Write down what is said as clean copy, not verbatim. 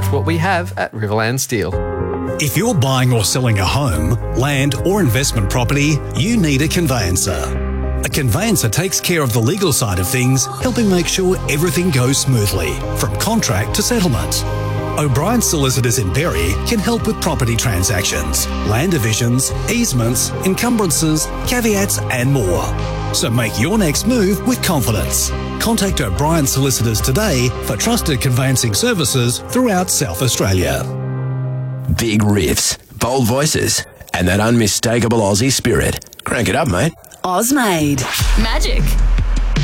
That's what we have at Riverland Steel. If you're buying or selling a home, land or investment property, you need a conveyancer. A conveyancer takes care of the legal side of things, helping make sure everything goes smoothly, from contract to settlement. O'Brien Solicitors in Berry can help with property transactions, land divisions, easements, encumbrances, caveats and more. So make your next move with confidence. Contact O'Brien Solicitors today for trusted conveyancing services throughout South Australia. Big riffs, bold voices, and that unmistakable Aussie spirit. Crank it up, mate. Ozmade. Magic.